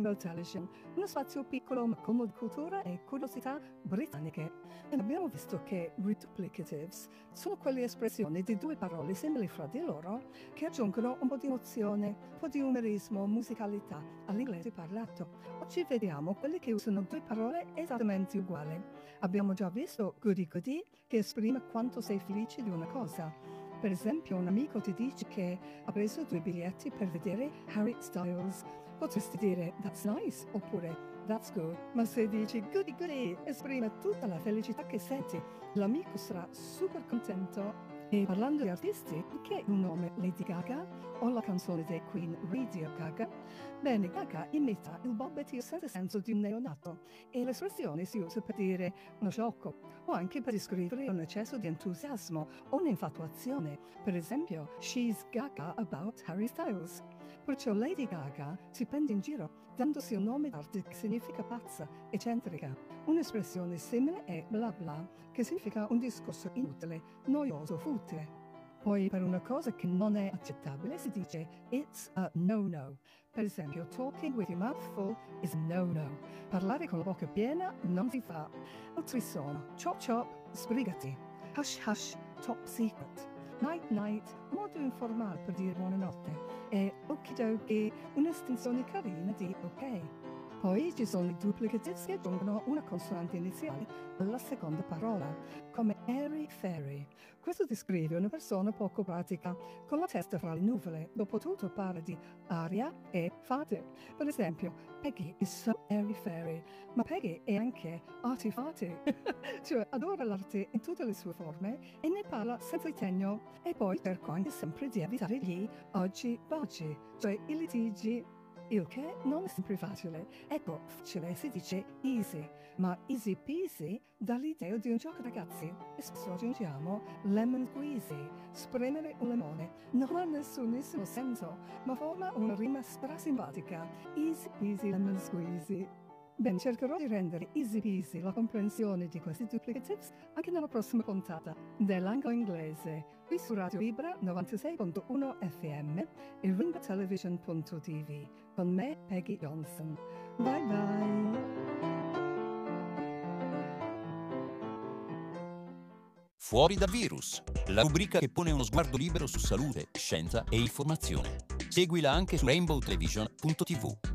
Rainbow Television, uno spazio piccolo ma colmo di cultura e curiosità britanniche. E abbiamo visto che reduplicatives sono quelle espressioni di due parole simili fra di loro che aggiungono un po' di emozione, un po' di umorismo, musicalità all'inglese parlato. Oggi vediamo quelli che usano due parole esattamente uguali. Abbiamo già visto goody goody, che esprime quanto sei felice di una cosa. Per esempio, un amico ti dice che ha preso 2 biglietti per vedere Harry Styles. Potresti dire that's nice oppure that's good. Ma se dici goody goody, esprime tutta la felicità che senti. L'amico sarà super contento. E parlando di artisti, perché un nome Lady Gaga o la canzone dei Queen Radio Gaga? Bene, Gaga imita il balbettio senza senso di un neonato e l'espressione si usa per dire uno sciocco o anche per descrivere un eccesso di entusiasmo o un'infatuazione. Per esempio, she's gaga about Harry Styles. Perciò Lady Gaga si prende in giro dandosi un nome d'arte che significa pazza, eccentrica. Un'espressione simile è bla bla, che significa un discorso inutile, noioso, futile. Poi per una cosa che non è accettabile si dice it's a no-no. Per esempio, talking with your mouth full is no-no. Parlare con la bocca piena non si fa. Altri sono chop chop, sbrigati, hush hush, top secret, night night, modo informale per dire buonanotte, e okidoki, un'estensione carina di ok. Poi ci sono i duplicatives che aggiungono una consonante iniziale alla seconda parola, come airy fairy. Questo descrive una persona poco pratica, con la testa fra le nuvole. Dopotutto parla di aria e fate. Per esempio, Peggy is so airy fairy, ma Peggy è anche artifati, cioè adora l'arte in tutte le sue forme e ne parla senza ritegno. E poi cerco anche sempre di evitare gli oggi-boggi, cioè i litigi. Il che non è sempre facile. Ecco, facile si dice easy, ma easy peasy dà l'idea di un gioco ragazzi. E spesso aggiungiamo lemon squeezy, spremere un limone. Non ha nessunissimo senso, ma forma una rima strasimpatica. Easy peasy lemon squeezy. Ben, cercherò di rendere easy peasy la comprensione di questi duplicatives anche nella prossima puntata dell'angolo inglese, qui su Radio Libra 96.1 FM e rainbowtelevision.tv con me, Peggy Johnson. Bye bye! Fuori dal virus, la rubrica che pone uno sguardo libero su salute, scienza e informazione. Seguila anche su rainbowtelevision.tv.